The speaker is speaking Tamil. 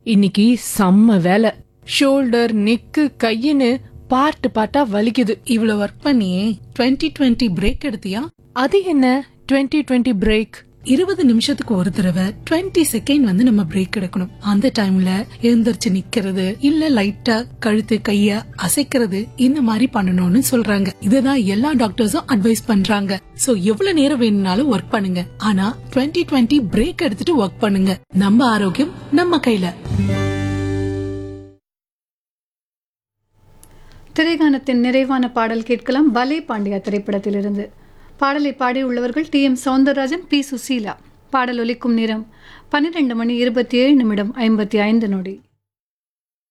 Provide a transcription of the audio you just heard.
இன்னைக்கு செம்ம வேலை. ஷோல்டர், நெக்கு, கையின்னு பார்ட்டா வலிக்குது. இவ்வளவு ஒர்க் பண்ணியே 2020 பிரேக் எடுத்தியா? அது என்ன 2020 பிரேக்? 20 நிமிஷத்துக்கு ஒரு தடவை 20 செகண்ட் வந்து நம்ம பிரேக் எடுக்கணும். அந்த டைம்ல எழுந்திருச்சு நிக்கிறது, இல்ல லைட்டா கழுத்து கைய அசைக்கிறது, இந்த மாதிரி பண்ணணும்னு சொல்றாங்க. இதுதான் எல்லா டாக்டர்ஸும் அட்வைஸ் பண்றாங்க. சோ எவ்வளவு நேரம் வேணும்னாலும் ஒர்க் பண்ணுங்க, ஆனா 2020 பிரேக் எடுத்துட்டு ஒர்க் பண்ணுங்க. நம்ம ஆரோக்கியம் நம்ம கையில. திரைகானத்தின் நிறைவான பாடல் கேட்கலாம். பலே பாண்டியா திரைப்படத்திலிருந்து. பாடலை பாடியுள்ளவர்கள் TM சௌந்தரராஜன், P. சுசீலா. பாடல் ஒலிக்கும் நேரம் 12 மணி 27 நிமிடம் 55 நொடி.